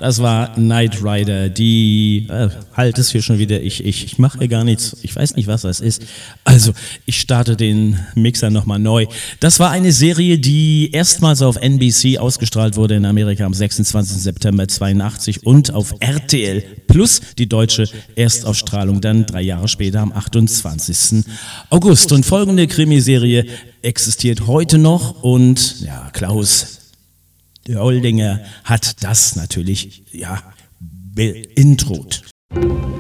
das war Knight Rider, die, halt es hier schon wieder, ich mache hier gar nichts, ich weiß nicht, was das ist. Also, ich starte den Mixer nochmal neu. Das war eine Serie, die erstmals auf NBC ausgestrahlt wurde in Amerika am 26. September 82 und auf RTL Plus die deutsche Erstausstrahlung dann 3 Jahre später am 28. August. Und folgende Krimiserie existiert heute noch und ja, Klaus der Oldinger hat das natürlich, ja, beintrot.